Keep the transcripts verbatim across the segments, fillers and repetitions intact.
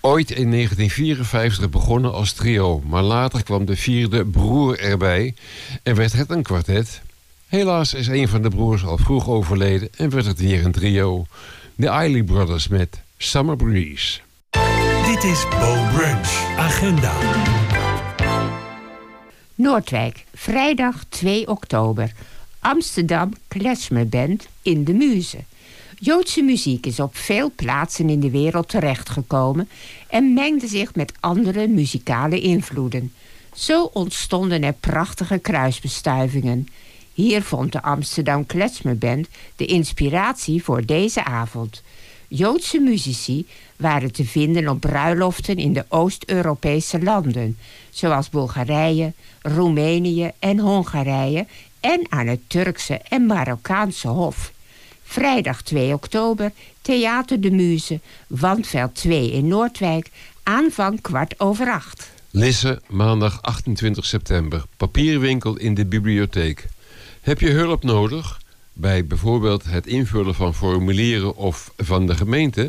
Ooit in negentien vierenvijftig begonnen als trio, maar later kwam de vierde broer erbij en werd het een kwartet. Helaas is een van de broers al vroeg overleden en werd het weer een trio. De Isley Brothers met Summer Breeze. Dit is Bo Brunch Agenda. Noordwijk, vrijdag twee oktober. Amsterdam Klezmerband in de Muze. Joodse muziek is op veel plaatsen in de wereld terechtgekomen en mengde zich met andere muzikale invloeden. Zo ontstonden er prachtige kruisbestuivingen. Hier vond de Amsterdam Klezmerband de inspiratie voor deze avond. Joodse muzici waren te vinden op bruiloften in de Oost-Europese landen, zoals Bulgarije, Roemenië en Hongarije, en aan het Turkse en Marokkaanse hof. Vrijdag twee oktober, Theater de Muze, Wandveld twee in Noordwijk, aanvang kwart over acht. Lisse, maandag achtentwintig september, papierwinkel in de bibliotheek. Heb je hulp nodig bij bijvoorbeeld het invullen van formulieren of van de gemeente?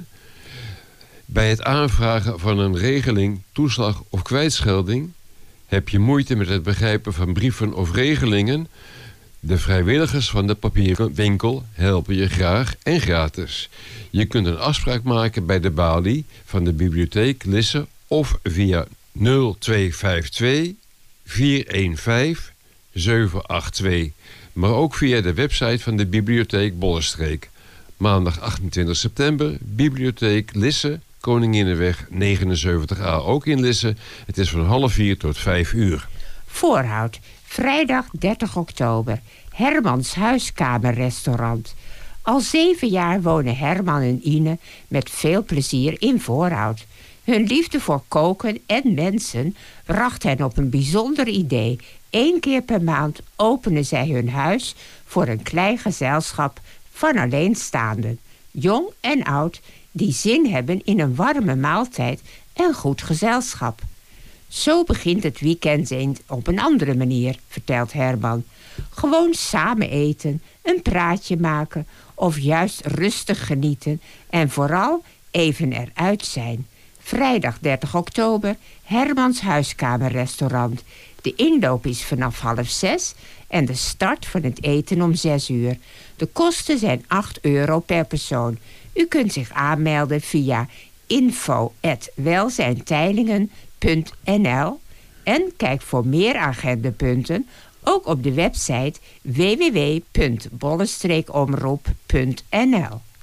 Bij het aanvragen van een regeling, toeslag of kwijtschelding? Heb je moeite met het begrijpen van brieven of regelingen? De vrijwilligers van de papierwinkel helpen je graag en gratis. Je kunt een afspraak maken bij de balie van de bibliotheek Lisse of via nul twee vijf twee vier een vijf zeven acht twee. Maar ook via de website van de bibliotheek Bollenstreek. Maandag achtentwintig september, bibliotheek Lisse, Koninginnenweg negenenzeventig A, ook in Lisse. Het is van half vier tot vijf uur. Voorhout, vrijdag dertig oktober, Hermans Huiskamerrestaurant. Al zeven jaar wonen Herman en Ine met veel plezier in Voorhout. Hun liefde voor koken en mensen bracht hen op een bijzonder idee. Eén keer per maand openen zij hun huis voor een klein gezelschap van alleenstaanden, jong en oud, die zin hebben in een warme maaltijd en goed gezelschap. Zo begint het weekend eens op een andere manier, vertelt Herman. Gewoon samen eten, een praatje maken of juist rustig genieten en vooral even eruit zijn. Vrijdag dertig oktober, Hermans Huiskamerrestaurant. De inloop is vanaf half zes en de start van het eten om zes uur. De kosten zijn acht euro per persoon. U kunt zich aanmelden via info at welzijnteilingen punt n l en kijk voor meer agendapunten ook op de website w w w punt bollenstreekomroep punt n l.